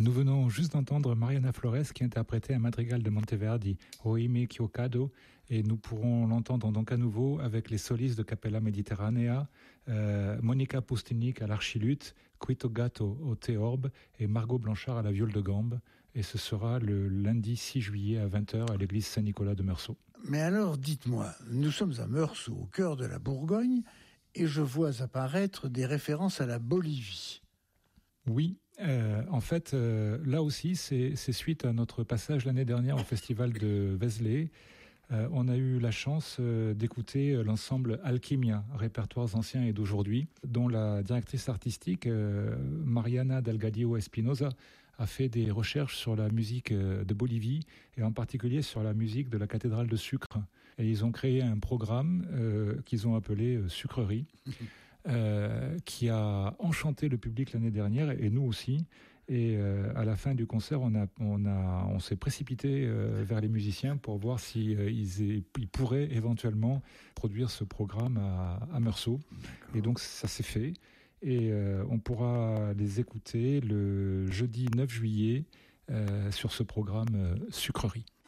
Nous venons juste d'entendre Mariana Flores qui interprétait un madrigal de Monteverdi, Oime Chiocado, et nous pourrons l'entendre donc à nouveau avec les solistes de Capella Mediterranea, Monica Pustinic à l'archiluth, Quito Gatto au théorbe et Margot Blanchard à la viole de gambe. Et ce sera le lundi 6 juillet à 20h à l'église Saint-Nicolas de Meursault. Mais alors, dites-moi, nous sommes à Meursault, au cœur de la Bourgogne, et je vois apparaître des références à la Bolivie. Oui, en fait, là aussi, c'est suite à notre passage l'année dernière au festival de Vézelay. On a eu la chance d'écouter l'ensemble Alchimia, répertoires anciens et d'aujourd'hui, dont la directrice artistique, Mariana Delgadillo Espinosa, a fait des recherches sur la musique de Bolivie et en particulier sur la musique de la cathédrale de Sucre. Et ils ont créé un programme qu'ils ont appelé Sucrerie. Qui a enchanté le public l'année dernière et nous aussi. Et à la fin du concert, on s'est précipité vers les musiciens pour voir si ils pourraient éventuellement produire ce programme à Meursault. Et donc ça s'est fait. Et on pourra les écouter le jeudi 9 juillet sur ce programme Sucrerie.